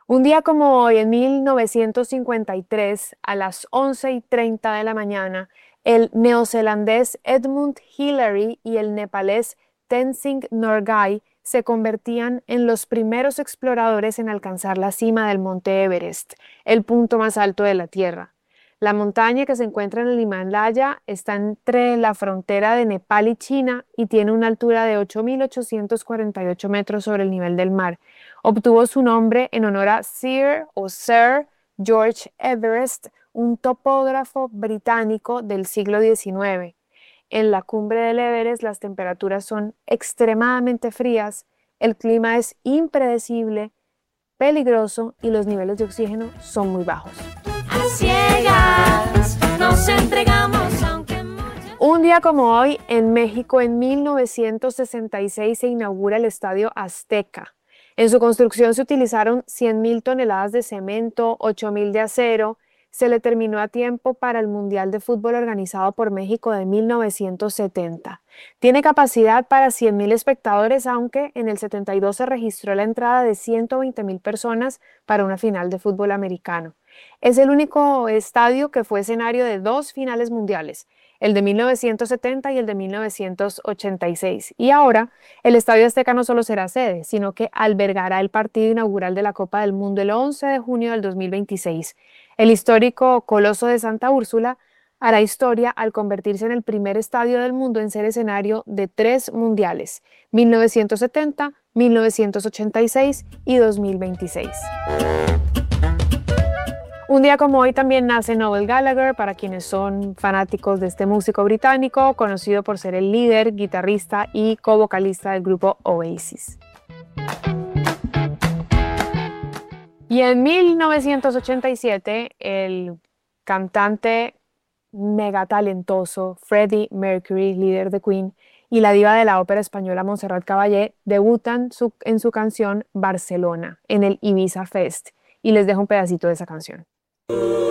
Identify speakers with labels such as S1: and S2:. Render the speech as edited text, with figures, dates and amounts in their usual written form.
S1: Un día como hoy, en 1953, a las 11:30 de la mañana, el neozelandés Edmund Hillary y el nepalés Tenzing Norgay se convertían en los primeros exploradores en alcanzar la cima del monte Everest, el punto más alto de la Tierra. La montaña que se encuentra en el Himalaya está entre la frontera de Nepal y China y tiene una altura de 8.848 metros sobre el nivel del mar. Obtuvo su nombre en honor a Sir George Everest, un topógrafo británico del siglo XIX. En la cumbre del Everest las temperaturas son extremadamente frías, el clima es impredecible, peligroso y los niveles de oxígeno son muy bajos.
S2: A ciegas nos entregamos aunque
S1: Un día como hoy, en México, en 1966 se inaugura el Estadio Azteca. En su construcción se utilizaron 100.000 toneladas de cemento, 8.000 de acero. Se le terminó a tiempo para el Mundial de Fútbol organizado por México de 1970. Tiene capacidad para 100.000 espectadores, aunque en el 72 se registró la entrada de 120.000 personas para una final de fútbol americano. Es el único estadio que fue escenario de dos finales mundiales, el de 1970 y el de 1986. Y ahora, el Estadio Azteca no solo será sede, sino que albergará el partido inaugural de la Copa del Mundo el 11 de junio del 2026. El histórico Coloso de Santa Úrsula hará historia al convertirse en el primer estadio del mundo en ser escenario de tres mundiales, 1970, 1986 y 2026. Un día como hoy también nace Noel Gallagher, para quienes son fanáticos de este músico británico, conocido por ser el líder, guitarrista y co-vocalista del grupo Oasis. Y en 1987, el cantante mega talentoso Freddie Mercury, líder de Queen, y la diva de la ópera española Montserrat Caballé debutan en su canción Barcelona en el Ibiza Fest. Y les dejo un pedacito de esa canción.